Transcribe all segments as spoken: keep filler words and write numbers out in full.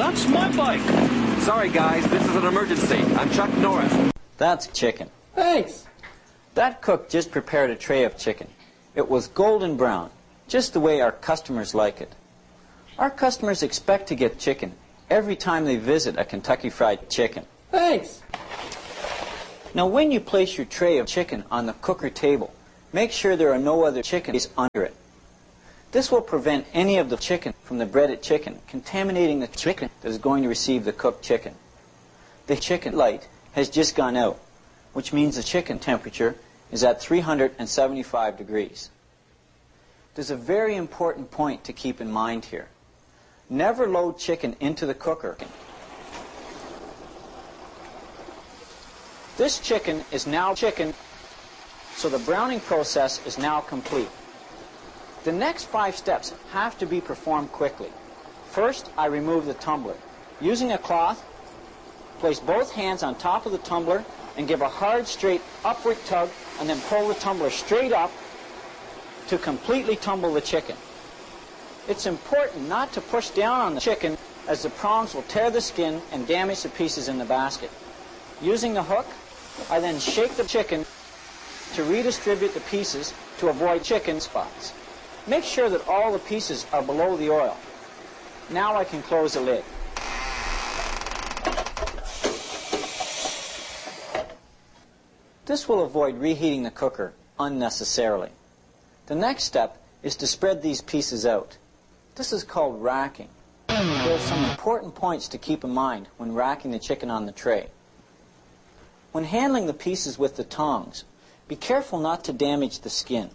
That's my bike. Sorry, guys, this is an emergency. I'm Chuck Norris. That's chicken. Thanks. That cook just prepared a tray of chicken. It was golden brown, just the way our customers like it. Our customers expect to get chicken every time they visit a Kentucky Fried Chicken. Thanks. Now, when you place your tray of chicken on the cooker table, make sure there are no other chickens under it. This will prevent any of the chicken from the breaded chicken contaminating the chicken that is going to receive the cooked chicken. The chicken light has just gone out, which means the chicken temperature is at three hundred seventy-five degrees. There's a very important point to keep in mind here. Never load chicken into the cooker. This chicken is now chicken, so the browning process is now complete. The next five steps have to be performed quickly. First, I remove the tumbler. Using a cloth, place both hands on top of the tumbler and give a hard, straight, upward tug, and then pull the tumbler straight up to completely tumble the chicken. It's important not to push down on the chicken, as the prongs will tear the skin and damage the pieces in the basket. Using the hook, I then shake the chicken to redistribute the pieces to avoid chicken spots. Make sure that all the pieces are below the oil. Now I can close the lid. This will avoid reheating the cooker unnecessarily. The next step is to spread these pieces out. This is called racking. There are some important points to keep in mind when racking the chicken on the tray. When handling the pieces with the tongs, be careful not to damage the skin.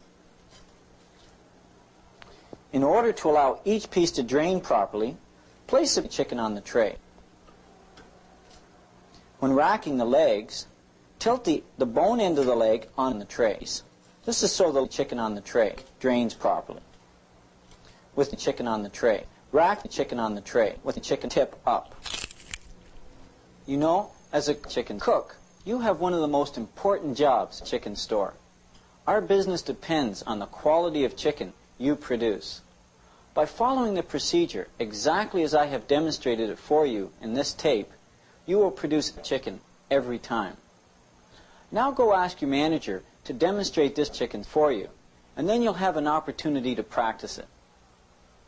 In order to allow each piece to drain properly, place the chicken on the tray. When racking the legs, tilt the, the bone end of the leg on the trays. This is so the chicken on the tray drains properly. With the chicken on the tray, rack the chicken on the tray with the chicken tip up. You know, as a chicken cook, you have one of the most important jobs at a chicken store. Our business depends on the quality of chicken you produce. By following the procedure exactly as I have demonstrated it for you in this tape, you will produce chicken every time. Now go ask your manager to demonstrate this chicken for you, and then you'll have an opportunity to practice it.